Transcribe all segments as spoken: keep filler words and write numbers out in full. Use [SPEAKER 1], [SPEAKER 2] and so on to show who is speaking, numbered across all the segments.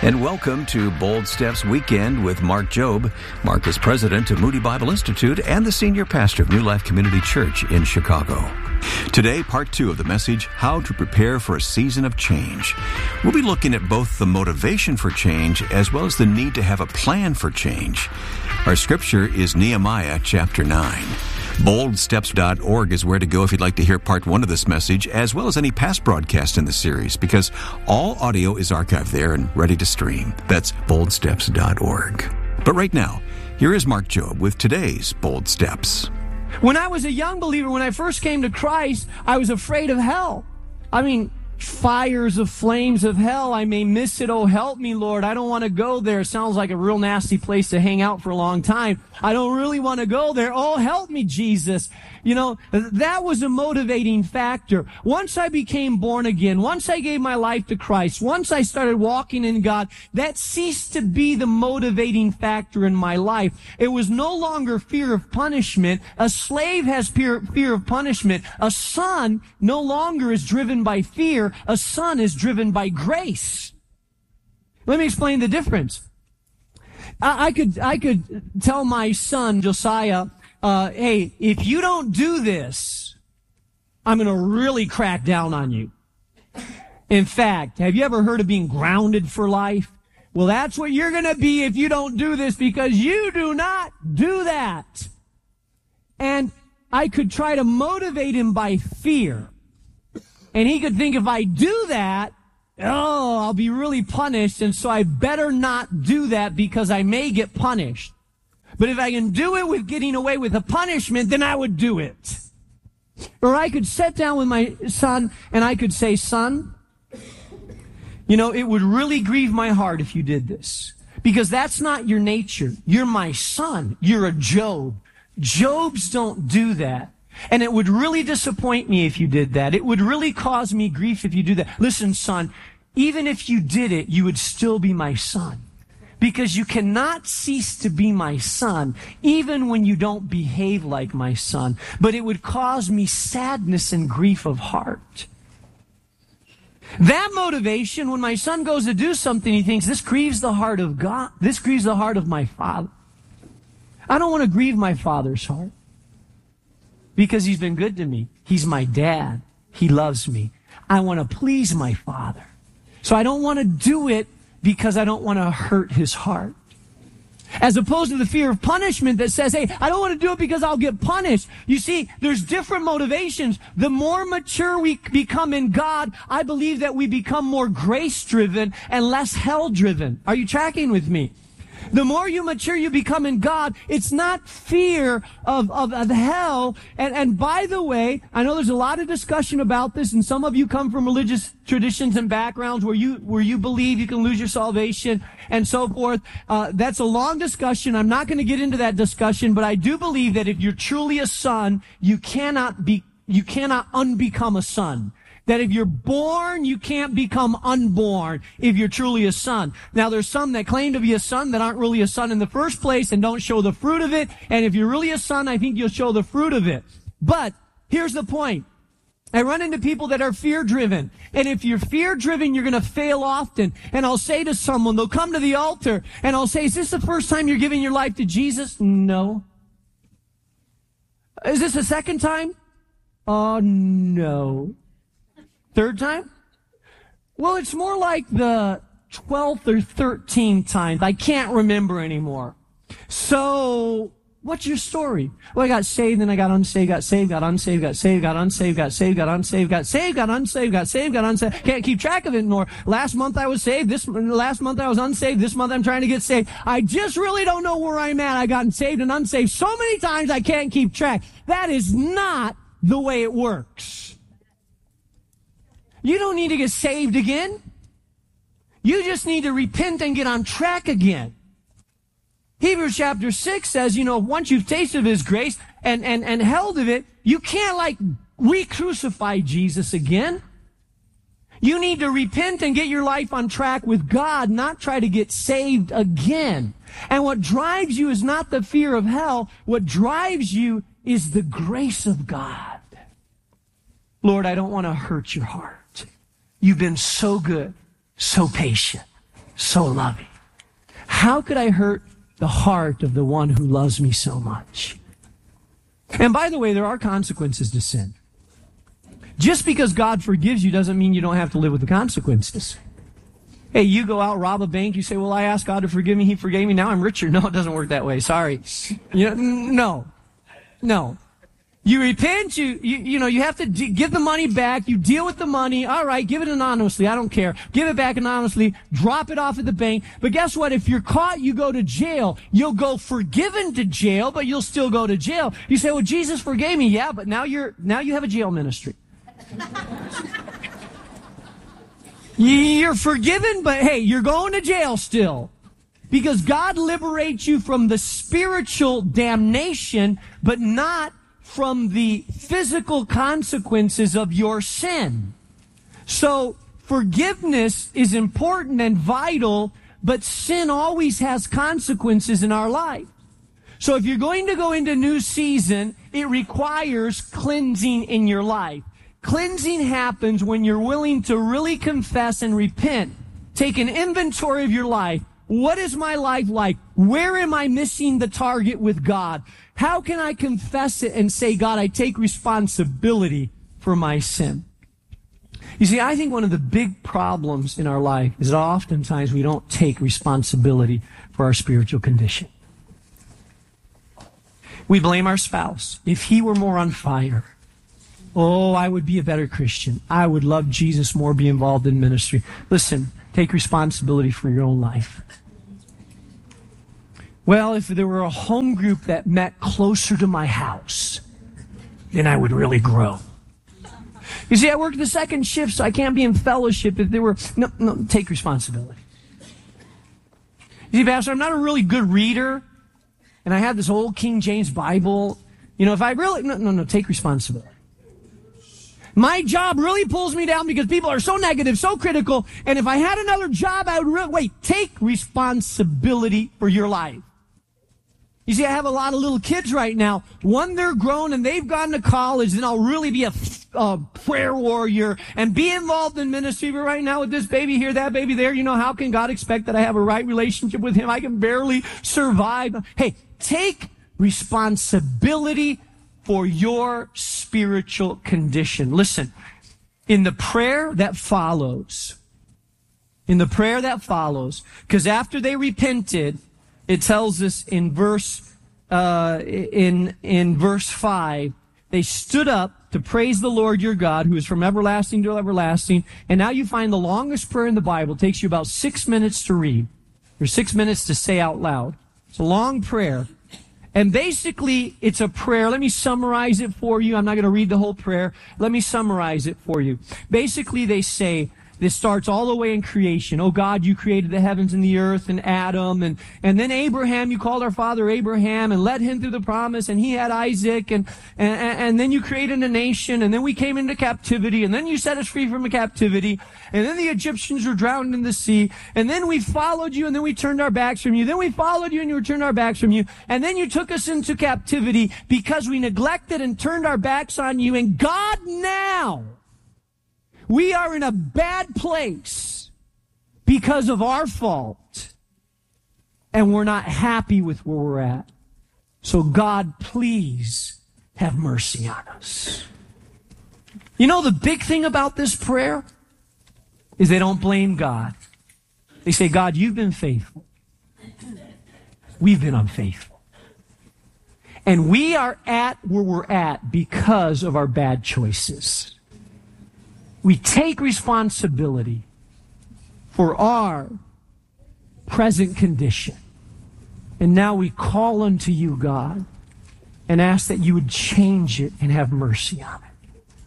[SPEAKER 1] And welcome to Bold Steps Weekend with Mark Jobe. Mark is president of Moody Bible Institute and the senior pastor of New Life Community Church in Chicago. Today, part two of the message, How to Prepare for a Season of Change. We'll be looking at both the motivation for change as well as the need to have a plan for change. Our scripture is Nehemiah chapter nine. bold steps dot org is where to go if you'd like to hear part one of this message, as well as any past broadcast in the series, because all audio is archived there and ready to stream. That's bold steps dot org. But right now, here is Mark Jobe with today's Bold Steps.
[SPEAKER 2] When I was a young believer, when I first came to Christ, I was afraid of hell. I mean, fires of flames of hell. I may miss it. Oh, help me, Lord. I don't want to go there. It sounds like a real nasty place to hang out for a long time. I don't really want to go there. Oh, help me, Jesus. You know, that was a motivating factor. Once I became born again, once I gave my life to Christ, once I started walking in God, that ceased to be the motivating factor in my life. It was no longer fear of punishment. A slave has fear, fear of punishment. A son no longer is driven by fear. A son is driven by grace. Let me explain the difference. I, I could, I could tell my son, Josiah, Uh, hey, if you don't do this, I'm going to really crack down on you. In fact, have you ever heard of being grounded for life? Well, that's what you're going to be if you don't do this, because you do not do that. And I could try to motivate him by fear. And he could think if I do that, oh, I'll be really punished, and so I better not do that because I may get punished. But if I can do it with getting away with a punishment, then I would do it. Or I could sit down with my son and I could say, son, you know, it would really grieve my heart if you did this. Because that's not your nature. You're my son. You're a Job. Jobs don't do that. And it would really disappoint me if you did that. It would really cause me grief if you do that. Listen, son, even if you did it, you would still be my son. Because you cannot cease to be my son, even when you don't behave like my son. But it would cause me sadness and grief of heart. That motivation, when my son goes to do something, he thinks, this grieves the heart of God. This grieves the heart of my father. I don't want to grieve my father's heart. Because he's been good to me. He's my dad. He loves me. I want to please my father. So I don't want to do it because I don't want to hurt his heart. As opposed to the fear of punishment that says, hey, I don't want to do it because I'll get punished. You see, there's different motivations. The more mature we become in God, I believe that we become more grace-driven and less hell-driven. Are you tracking with me? The more you mature you become in God, it's not fear of, of, of hell. And, and by the way, I know there's a lot of discussion about this, and some of you come from religious traditions and backgrounds where you, where you believe you can lose your salvation and so forth. Uh, that's a long discussion. I'm not going to get into that discussion, but I do believe that if you're truly a son, you cannot be, you cannot unbecome a son. That if you're born, you can't become unborn if you're truly a son. Now, there's some that claim to be a son that aren't really a son in the first place and don't show the fruit of it. And if you're really a son, I think you'll show the fruit of it. But here's the point. I run into people that are fear-driven. And if you're fear-driven, you're going to fail often. And I'll say to someone, they'll come to the altar, and I'll say, is this the first time you're giving your life to Jesus? No. Is this the second time? Oh, no. Third time? Well, it's more like the twelfth or thirteenth time. I can't remember anymore. So, what's your story? Well, I got saved, then I got unsaved, got saved, got unsaved, got saved, got unsaved, got saved, got unsaved, got saved, got unsaved, got saved, got unsaved. Can't keep track of it anymore. Last month I was saved. This last month I was unsaved. This month I'm trying to get saved. I just really don't know where I'm at. I gotten saved and unsaved so many times I can't keep track. That is not the way it works. You don't need to get saved again. You just need to repent and get on track again. Hebrews chapter six says, you know, once you've tasted of his grace and, and, and held of it, you can't like re-crucify Jesus again. You need to repent and get your life on track with God, not try to get saved again. And what drives you is not the fear of hell. What drives you is the grace of God. Lord, I don't want to hurt your heart. You've been so good, so patient. so loving? How could I hurt the heart of the one who loves me so much? And by the way, there are consequences to sin. Just because God forgives you doesn't mean you don't have to live with the consequences. Hey, you go out, rob a bank, you say, well, I asked God to forgive me, He forgave me, now I'm richer. No, it doesn't work that way. Sorry. You know, no. No. You repent, you, you, you know, you have to d- give the money back, you deal with the money, all right, give it anonymously, I don't care. Give it back anonymously, drop it off at the bank. But guess what? If you're caught, you go to jail. You'll go forgiven to jail, but you'll still go to jail. You say, well, Jesus forgave me. Yeah, but now you're, now you have a jail ministry. You're forgiven, but hey, you're going to jail still. Because God liberates you from the spiritual damnation, but not from the physical consequences of your sin. So forgiveness is important and vital, but sin always has consequences in our life. So if you're going to go into a new season, it requires cleansing in your life. Cleansing happens when you're willing to really confess and repent. Take an inventory of your life. What is my life like? Where am I missing the target with God? How can I confess it and say, God, I take responsibility for my sin? You see, I think one of the big problems in our life is that oftentimes we don't take responsibility for our spiritual condition. We blame our spouse. If he were more on fire, oh, I would be a better Christian. I would love Jesus more, be involved in ministry. Listen, take responsibility for your own life. Well, if there were a home group that met closer to my house, then I would really grow. You see, I work the second shift, so I can't be in fellowship if there were... No, no, take responsibility. You see, Pastor, I'm not a really good reader, and I have this old King James Bible. You know, if I really... No, no, no, take responsibility. My job really pulls me down because people are so negative, so critical, and if I had another job, I would really... Wait, take responsibility for your life. You see, I have a lot of little kids right now. One, they're grown and they've gone to college, then I'll really be a, a prayer warrior and be involved in ministry. But right now with this baby here, that baby there, you know, how can God expect that I have a right relationship with Him? I can barely survive. Hey, take responsibility for your spiritual condition. Listen, in the prayer that follows, in the prayer that follows, because after they repented, it tells us in verse uh, in in verse five, they stood up to praise the Lord your God, who is from everlasting to everlasting. And now you find the longest prayer in the Bible. It takes you about six minutes to read, or six minutes to say out loud. It's a long prayer. And basically, it's a prayer. Let me summarize it for you. I'm not going to read the whole prayer. Let me summarize it for you. Basically, they say, this starts all the way in creation. Oh God, you created the heavens and the earth and Adam and, and then Abraham, you called our father Abraham and led him through the promise and he had Isaac and, and, and then you created a nation and then we came into captivity and then you set us free from the captivity and then the Egyptians were drowned in the sea and then we followed you and then we turned our backs from you. Then we followed you and you turned our backs from you and then you took us into captivity because we neglected and turned our backs on you and God now, we are in a bad place because of our fault, and we're not happy with where we're at. So God, please have mercy on us. You know, the big thing about this prayer is they don't blame God. They say, God, you've been faithful. We've been unfaithful. And we are at where we're at because of our bad choices. We take responsibility for our present condition. And now we call unto you, God, and ask that you would change it and have mercy on it.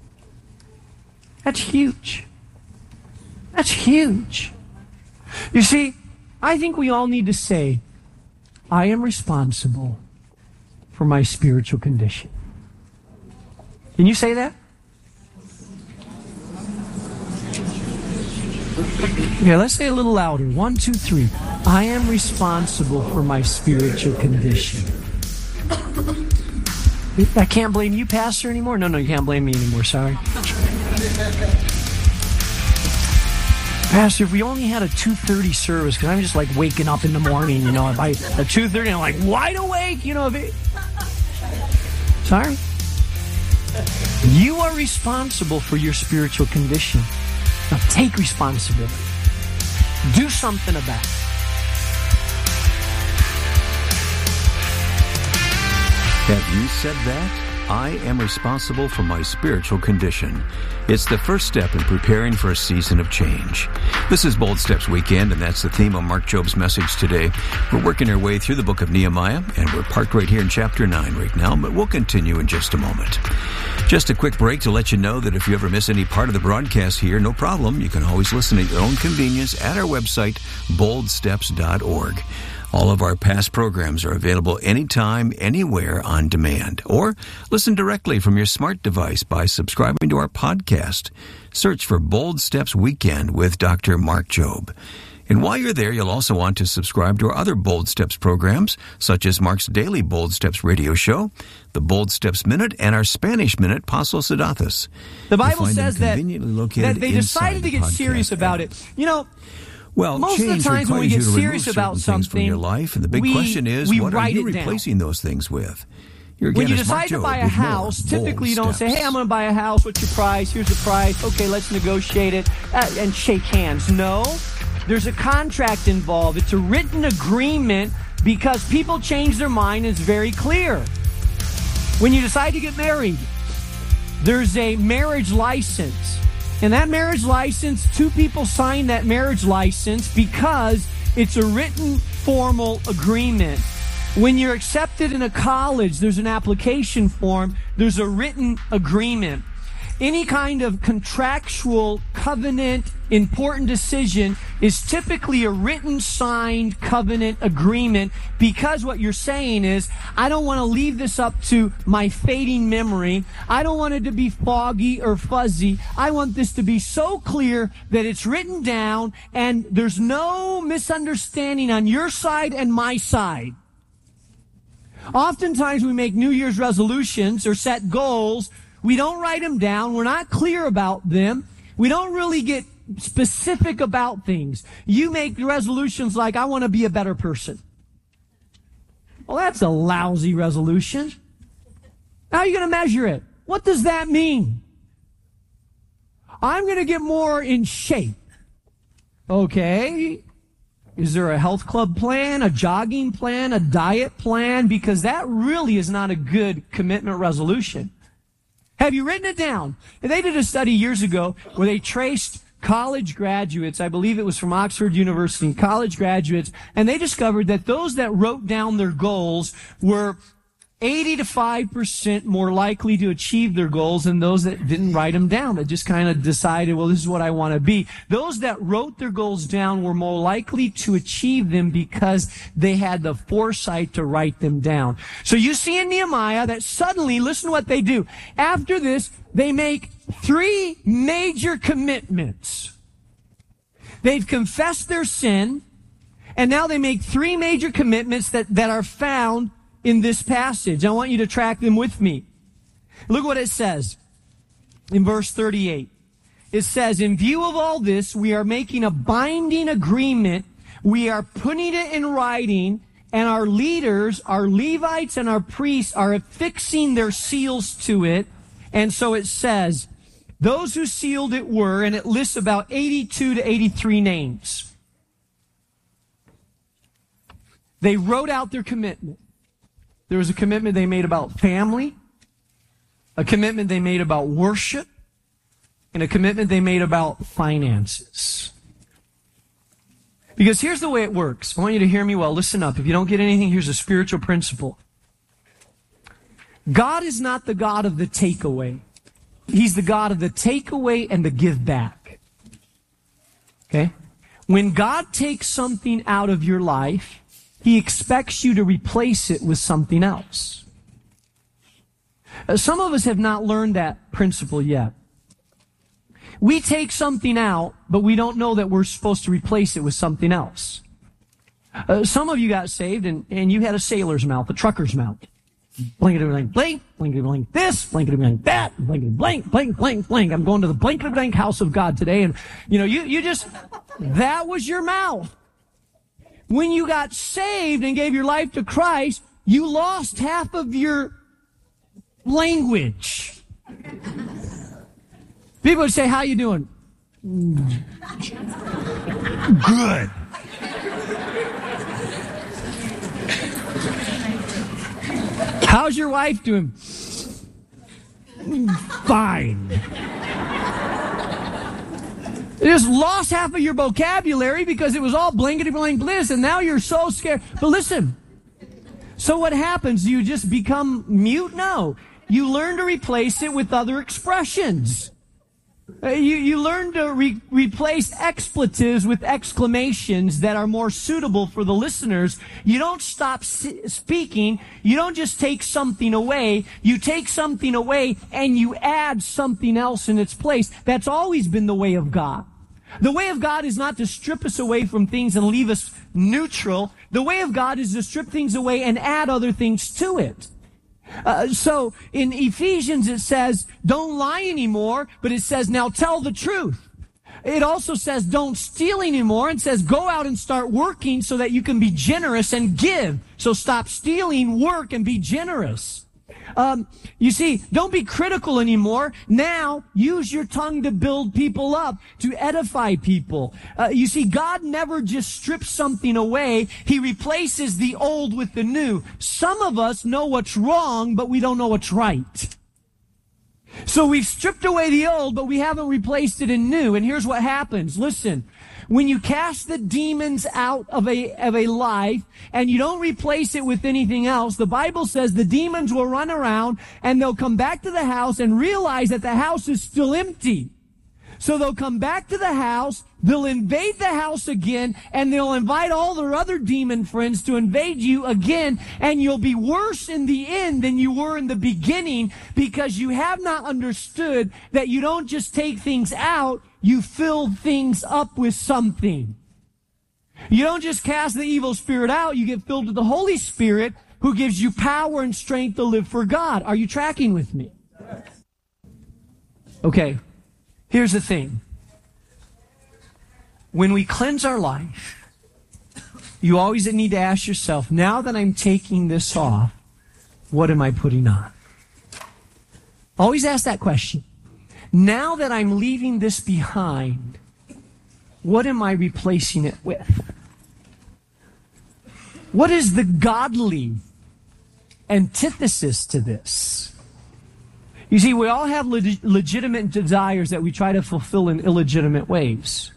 [SPEAKER 2] That's huge. That's huge. You see, I think we all need to say, I am responsible for my spiritual condition. Can you say that? Okay, let's say it a little louder. One, two, three. I am responsible for my spiritual condition. I can't blame you, Pastor, anymore? No, no, you can't blame me anymore. Sorry. Pastor, if we only had a two thirty service, because I'm just like waking up in the morning, you know, if I, at two thirty, I'm like wide awake, you know. If it, sorry. You are responsible for your spiritual condition. Now take responsibility. Do something about it.
[SPEAKER 1] Have you said that? I am responsible for my spiritual condition. It's the first step in preparing for a season of change. This is Bold Steps Weekend, and that's the theme of Mark Job's message today. We're working our way through the book of Nehemiah, and we're parked right here in chapter nine right now, but we'll continue in just a moment. Just a quick break to let you know that if you ever miss any part of the broadcast here, no problem. You can always listen at your own convenience at our website, bold steps dot org. All of our past programs are available anytime, anywhere on demand. Or listen directly from your smart device by subscribing to our podcast. Search for Bold Steps Weekend with Doctor Mark Job. And while you're there, you'll also want to subscribe to our other Bold Steps programs, such as Mark's daily Bold Steps radio show, the Bold Steps Minute, and our Spanish Minute, Pasos Sedathos.
[SPEAKER 2] The Bible says that, that they decided to get serious about it. You know,
[SPEAKER 1] Well,
[SPEAKER 2] most of the times when we get serious about something
[SPEAKER 1] from your life, and the big
[SPEAKER 2] we,
[SPEAKER 1] question is,
[SPEAKER 2] we
[SPEAKER 1] what are you
[SPEAKER 2] it
[SPEAKER 1] replacing
[SPEAKER 2] down.
[SPEAKER 1] those things with? You're
[SPEAKER 2] when you decide to buy a house, typically you don't say, hey, I'm going to buy a house. What's your price? Here's the price. Okay, let's negotiate it uh, and shake hands. No, there's a contract involved. It's a written agreement because people change their mind. It's very clear. When you decide to get married, there's a marriage license. And that marriage license, two people sign that marriage license because it's a written, formal agreement. When you're accepted in a college, there's an application form. There's a written agreement. Any kind of contractual, covenant, important decision is typically a written, signed covenant agreement because what you're saying is, I don't want to leave this up to my fading memory. I don't want it to be foggy or fuzzy. I want this to be so clear that it's written down and there's no misunderstanding on your side and my side. Oftentimes we make New Year's resolutions or set goals. We don't write them down. We're not clear about them. We don't really get specific about things. You make resolutions like, I want to be a better person. Well, that's a lousy resolution. How are you going to measure it? What does that mean? I'm going to get more in shape. Okay. Is there a health club plan, a jogging plan, a diet plan? Because that really is not a good commitment resolution. Have you written it down? And they did a study years ago where they traced college graduates, I believe it was from Oxford University, college graduates, and they discovered that those that wrote down their goals were eighty to five percent more likely to achieve their goals than those that didn't write them down, that just kind of decided, well, this is what I want to be. Those that wrote their goals down were more likely to achieve them because they had the foresight to write them down. So you see in Nehemiah that suddenly, listen to what they do. After this, they make three major commitments. They've confessed their sin, and now they make three major commitments that, that are found in this passage. I want you to track them with me. Look what it says in verse thirty-eight. It says, in view of all this, we are making a binding agreement. We are putting it in writing, and our leaders, our Levites and our priests are affixing their seals to it. And so it says, those who sealed it were, and it lists about eighty-two to eighty-three names. They wrote out their commitment. There was a commitment they made about family, a commitment they made about worship, and a commitment they made about finances. Because here's the way it works. I want you to hear me well. Listen up. If you don't get anything, here's a spiritual principle. God is not the God of the takeaway. He's the God of the takeaway and the give back. Okay? When God takes something out of your life, He expects you to replace it with something else. Uh, some of us have not learned that principle yet. We take something out, but we don't know that we're supposed to replace it with something else. Uh, some of you got saved and, and you had a sailor's mouth, a trucker's mouth. blankety blank, blank, blankety blank this, blankety blank that, blankety blank, blank, blank, blank. I'm going to the blankety blank house of God today. And, you know, you, you just, that was your mouth. When you got saved and gave your life to Christ, you lost half of your language. People would say, how you doing? Good. How's your wife doing? Fine. You just lost half of your vocabulary because it was all blankety blank bliss, and now you're so scared. But listen, so what happens? Do you just become mute? No. You learn to replace it with other expressions. Uh, you, you learn to re- replace expletives with exclamations that are more suitable for the listeners. You don't stop s- speaking. You don't just take something away. You take something away and you add something else in its place. That's always been the way of God. The way of God is not to strip us away from things and leave us neutral. The way of God is to strip things away and add other things to it. Uh, so in Ephesians it says, don't lie anymore, but it says, now tell the truth. It also says, don't steal anymore, and says, go out and start working so that you can be generous and give. So stop stealing, work, and be generous. Um, you see, don't be critical anymore. Now, use your tongue to build people up, to edify people. Uh, you see, God never just strips something away. He replaces the old with the new. Some of us know what's wrong, but we don't know what's right. So we've stripped away the old, but we haven't replaced it in new. And here's what happens. Listen. When you cast the demons out of a, of a life and you don't replace it with anything else, the Bible says the demons will run around and they'll come back to the house and realize that the house is still empty. So they'll come back to the house, they'll invade the house again, and they'll invite all their other demon friends to invade you again, and you'll be worse in the end than you were in the beginning because you have not understood that you don't just take things out, you fill things up with something. You don't just cast the evil spirit out, you get filled with the Holy Spirit who gives you power and strength to live for God. Are you tracking with me? Okay. Here's the thing. When we cleanse our life, you always need to ask yourself, now that I'm taking this off, what am I putting on? Always ask that question. Now that I'm leaving this behind, what am I replacing it with? What is the godly antithesis to this? You see, we all have leg- legitimate desires that we try to fulfill in illegitimate ways.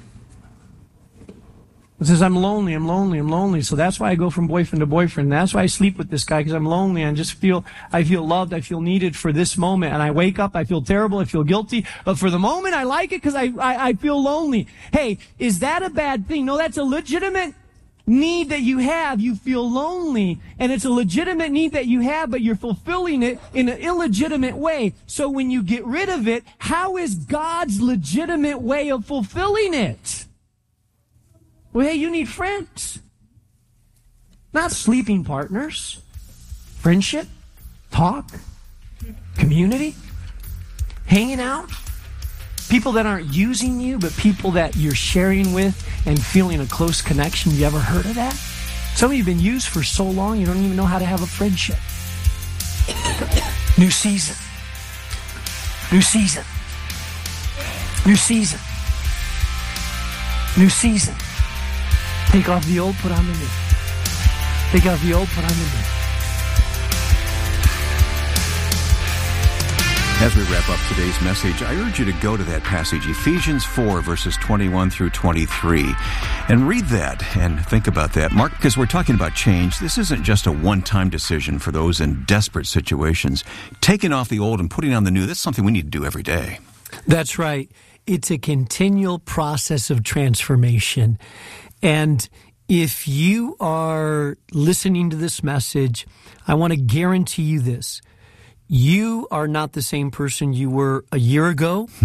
[SPEAKER 2] It says, I'm lonely, I'm lonely, I'm lonely. So that's why I go from boyfriend to boyfriend. That's why I sleep with this guy, because I'm lonely. I just feel, I feel loved, I feel needed for this moment. And I wake up, I feel terrible, I feel guilty. But for the moment, I like it because I, I, I feel lonely. Hey, is that a bad thing? No, that's a legitimate need that you have. You feel lonely, and it's a legitimate need that you have, but you're fulfilling it in an illegitimate way. So when you get rid of it, how is God's legitimate way of fulfilling it? Well, hey, you need friends, not sleeping partners. Friendship, talk, community, hanging out. People that aren't using you, but people that you're sharing with and feeling a close connection. You ever heard of that? Some of you have been used for so long, you don't even know how to have a friendship. New season. New season. New season. New season. Take off the old, put on the new. Take off the old, put on the new.
[SPEAKER 1] As we wrap up today's message, I urge you to go to that passage, Ephesians four, verses twenty-one through twenty-three, and read that and think about that. Mark, because we're talking about change, this isn't just a one-time decision for those in desperate situations. Taking off the old and putting on the new, that's something we need to do every day.
[SPEAKER 2] That's right. It's a continual process of transformation. And if you are listening to this message, I want to guarantee you this. You are not the same person you were a year ago.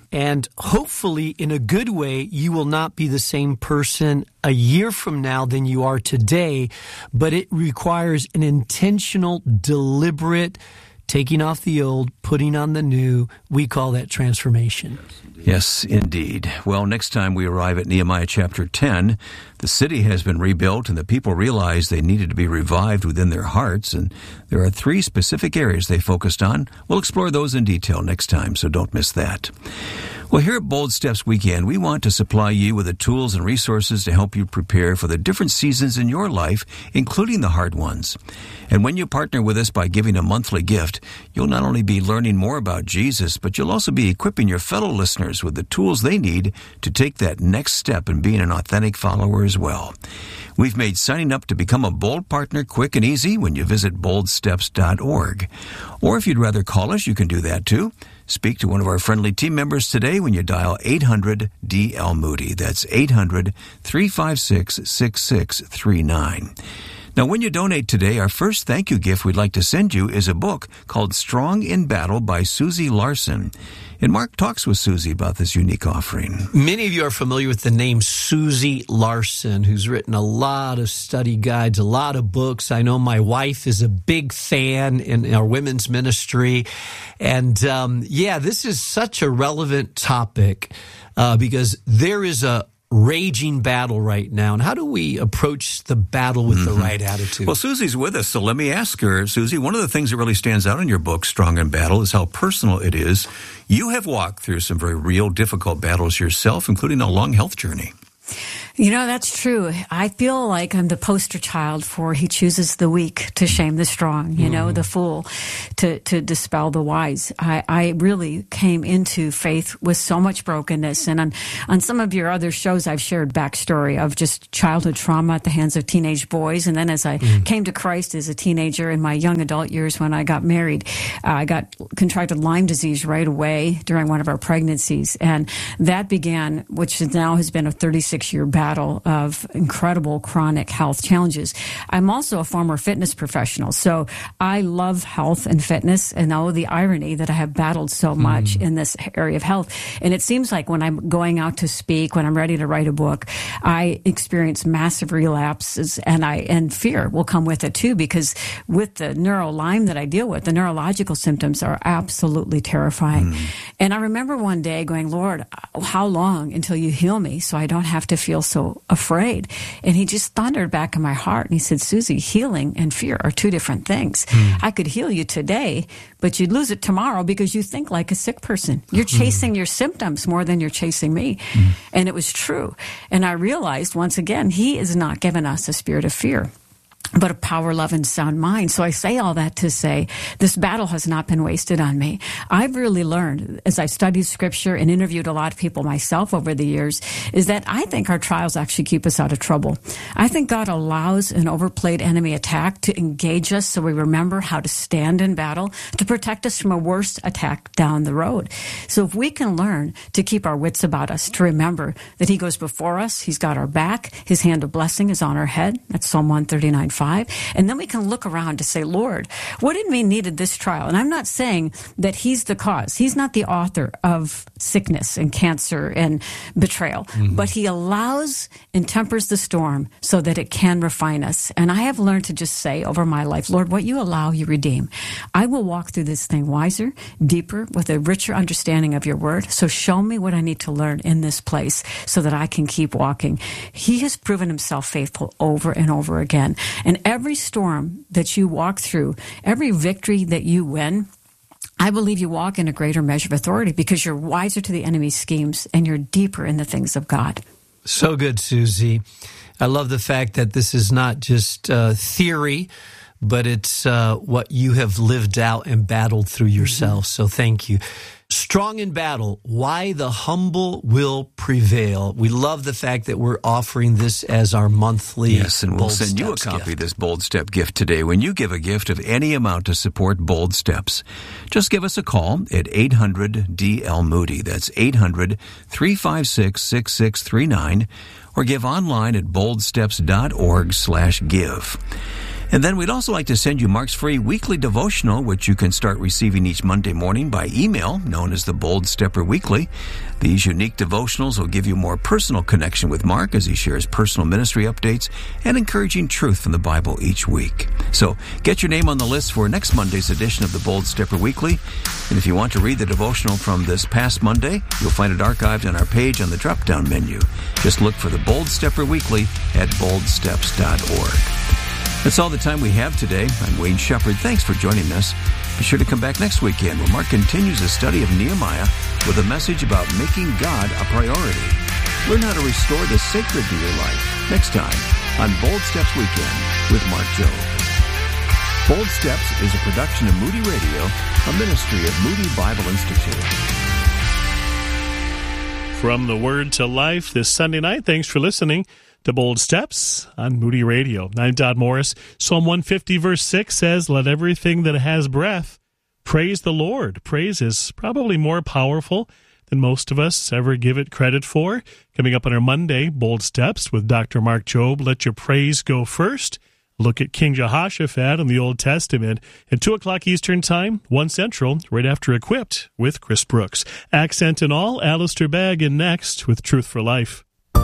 [SPEAKER 3] And hopefully, in a good way, you will not be the same person a year from now than you are today, but it requires an intentional, deliberate taking off the old, putting on the new. We call that transformation.
[SPEAKER 1] Yes, indeed. Well, next time we arrive at Nehemiah chapter ten, the city has been rebuilt and the people realized they needed to be revived within their hearts, and there are three specific areas they focused on. We'll explore those in detail next time, so don't miss that. Well, here at Bold Steps Weekend, we want to supply you with the tools and resources to help you prepare for the different seasons in your life, including the hard ones. And when you partner with us by giving a monthly gift, you'll not only be learning more about Jesus, but you'll also be equipping your fellow listeners with the tools they need to take that next step in being an authentic follower as well. We've made signing up to become a Bold partner quick and easy when you visit bold steps dot org. Or if you'd rather call us, you can do that too. Speak to one of our friendly team members today when you dial eight hundred D L Moody. That's eight hundred, three five six, six six three nine. Now, when you donate today, our first thank you gift we'd like to send you is a book called Strong in Battle by Susie Larson. And Mark talks with Susie about this unique offering.
[SPEAKER 3] Many of you are familiar with the name Susie Larson, who's written a lot of study guides, a lot of books. I know my wife is a big fan in our women's ministry. And um, yeah, this is such a relevant topic uh, because there is a raging battle right now. And how do we approach the battle with mm-hmm. the right attitude?
[SPEAKER 1] Well, Susie's with us, so let me ask her. Susie, one of the things that really stands out in your book, Strong in Battle, is how personal it is. You have walked through some very real, difficult battles yourself, including a long health journey.
[SPEAKER 4] You know, that's true. I feel like I'm the poster child for he chooses the weak to shame the strong, you mm. know, the fool to, to dispel the wise. I, I really came into faith with so much brokenness. And on, on some of your other shows, I've shared backstory of just childhood trauma at the hands of teenage boys. And then as I mm. came to Christ as a teenager in my young adult years when I got married, uh, I got contracted Lyme disease right away during one of our pregnancies. And that began, which now has been a thirty-six year battle of incredible chronic health challenges. I'm also a former fitness professional, so I love health and fitness, and know the irony that I have battled so much mm. in this area of health. And it seems like when I'm going out to speak, when I'm ready to write a book, I experience massive relapses, and I and fear will come with it too, because with the neuro Lyme that I deal with, the neurological symptoms are absolutely terrifying. Mm. And I remember one day going, Lord, how long until you heal me so I don't have to feel so afraid? And he just thundered back in my heart, and he said, Susie, healing and fear are two different things. Mm. I could heal you today, but you'd lose it tomorrow because you think like a sick person. You're chasing mm. your symptoms more than you're chasing me. Mm. And it was true. And I realized once again, he has not given us a spirit of fear, but a power, love, and sound mind. So I say all that to say this battle has not been wasted on me. I've really learned, as I've studied Scripture and interviewed a lot of people myself over the years, is that I think our trials actually keep us out of trouble. I think God allows an overplayed enemy attack to engage us so we remember how to stand in battle, to protect us from a worse attack down the road. So if we can learn to keep our wits about us, to remember that He goes before us, He's got our back, His hand of blessing is on our head. That's Psalm one thirty-nine. Five, and then we can look around to say, Lord, what in me needed this trial? And I'm not saying that He's the cause. He's not the author of sickness and cancer and betrayal, mm-hmm. but He allows and tempers the storm so that it can refine us. And I have learned to just say over my life, Lord, what you allow, you redeem. I will walk through this thing wiser, deeper, with a richer understanding of your word. So show me what I need to learn in this place so that I can keep walking. He has proven Himself faithful over and over again. And every storm that you walk through, every victory that you win, I believe you walk in a greater measure of authority because you're wiser to the enemy's schemes and you're deeper in the things of God.
[SPEAKER 3] So good, Susie. I love the fact that this is not just uh, theory, but it's uh, what you have lived out and battled through yourself. Mm-hmm. So thank you. Strong in Battle, Why the Humble Will Prevail. We love the fact that we're offering this as our monthly
[SPEAKER 1] Yes, and we'll
[SPEAKER 3] Bold
[SPEAKER 1] send you a
[SPEAKER 3] Steps
[SPEAKER 1] copy
[SPEAKER 3] gift.
[SPEAKER 1] of this Bold Step gift today when you give a gift of any amount to support Bold Steps. Just give us a call at eight hundred D L Moody. That's eight hundred, three five six, six six three nine, or give online at bold steps dot org slash give. And then we'd also like to send you Mark's free weekly devotional, which you can start receiving each Monday morning by email, known as the Bold Stepper Weekly. These unique devotionals will give you more personal connection with Mark as he shares personal ministry updates and encouraging truth from the Bible each week. So get your name on the list for next Monday's edition of the Bold Stepper Weekly. And if you want to read the devotional from this past Monday, you'll find it archived on our page on the drop-down menu. Just look for the Bold Stepper Weekly at bold steps dot org. That's all the time we have today. I'm Wayne Shepherd. Thanks for joining us. Be sure to come back next weekend where Mark continues a study of Nehemiah with a message about making God a priority. Learn how to restore the sacred to your life next time on Bold Steps Weekend with Mark Jobe. Bold Steps is a production of Moody Radio, a ministry of Moody Bible Institute.
[SPEAKER 5] From the Word to Life this Sunday night, thanks for listening to Bold Steps on Moody Radio. I'm Dodd Morris. Psalm one fifty verse six says, "Let everything that has breath praise the Lord." Praise is probably more powerful than most of us ever give it credit for. Coming up on our Monday, Bold Steps with Doctor Mark Jobe, Let Your Praise Go First. Look at King Jehoshaphat in the Old Testament at two o'clock Eastern Time, one Central, right after Equipped with Chris Brooks. Accent and all, Alistair Bagg in next with Truth for Life.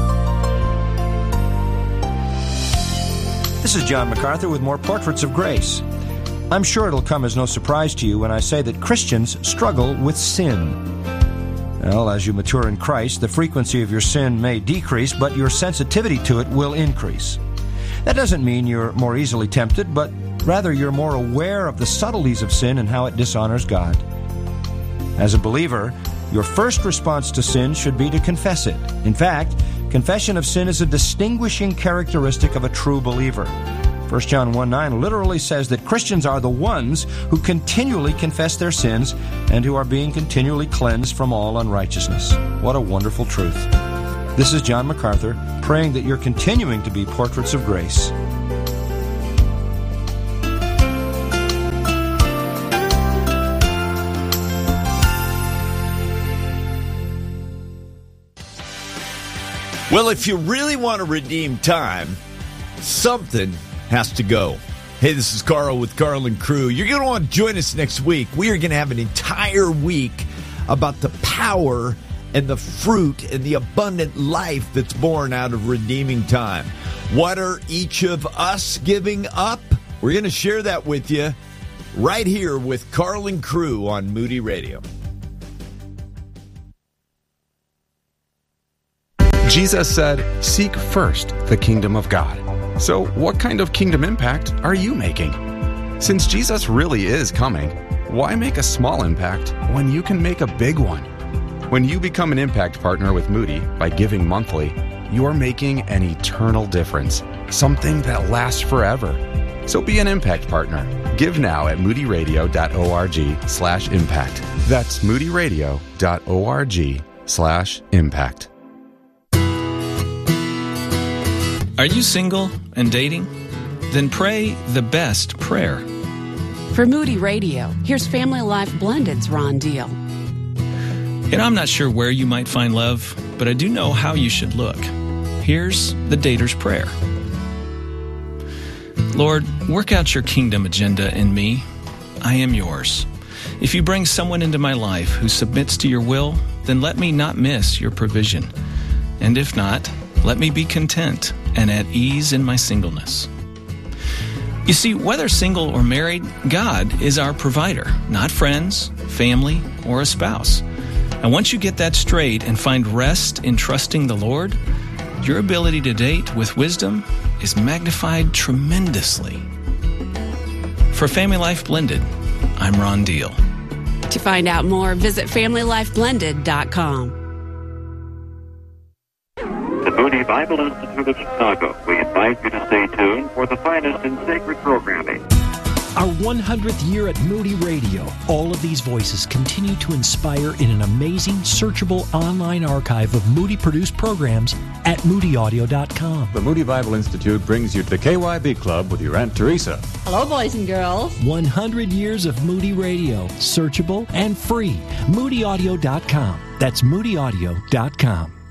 [SPEAKER 6] This is John MacArthur with more Portraits of Grace. I'm sure it'll come as no surprise to you when I say that Christians struggle with sin. Well, as you mature in Christ, the frequency of your sin may decrease, but your sensitivity to it will increase. That doesn't mean you're more easily tempted, but rather you're more aware of the subtleties of sin and how it dishonors God. As a believer, your first response to sin should be to confess it. In fact, confession of sin is a distinguishing characteristic of a true believer. First John one nine literally says that Christians are the ones who continually confess their sins and who are being continually cleansed from all unrighteousness. What a wonderful truth. This is John MacArthur, praying that you're continuing to be portraits of grace.
[SPEAKER 7] Well, if you really want to redeem time, something has to go. Hey, this is Carl with Carl and Crew. You're going to want to join us next week. We are going to have an entire week about the power and the fruit and the abundant life that's born out of redeeming time. What are each of us giving up? We're going to share that with you right here with Carl and Crew on Moody Radio.
[SPEAKER 8] Jesus said, "Seek first the kingdom of God." So what kind of kingdom impact are you making? Since Jesus really is coming, why make a small impact when you can make a big one? When you become an impact partner with Moody by giving monthly, you're making an eternal difference, something that lasts forever. So be an impact partner. Give now at moodyradio.org slash impact. That's moodyradio.org slash impact.
[SPEAKER 9] Are you single and dating? Then pray the best prayer.
[SPEAKER 10] For Moody Radio, here's Family Life Blended's Ron Deal.
[SPEAKER 9] And I'm not sure where you might find love, but I do know how you should look. Here's the dater's prayer. Lord, work out your kingdom agenda in me. I am yours. If you bring someone into my life who submits to your will, then let me not miss your provision. And if not, let me be content and at ease in my singleness. You see, whether single or married, God is our provider, not friends, family, or a spouse. And once you get that straight and find rest in trusting the Lord, your ability to date with wisdom is magnified tremendously. For Family Life Blended, I'm Ron Deal.
[SPEAKER 10] To find out more, visit family life blended dot com.
[SPEAKER 11] The Moody Bible Institute of Chicago. We invite you to stay tuned for the finest in sacred programming.
[SPEAKER 12] Our one hundredth year at Moody Radio. All of these voices continue to inspire in an amazing, searchable online archive of Moody-produced programs at moody audio dot com.
[SPEAKER 13] The Moody Bible Institute brings you to the K Y B Club with your Aunt Teresa.
[SPEAKER 14] Hello, boys and girls.
[SPEAKER 12] one hundred years of Moody Radio. Searchable and free. moody audio dot com. That's moody audio dot com.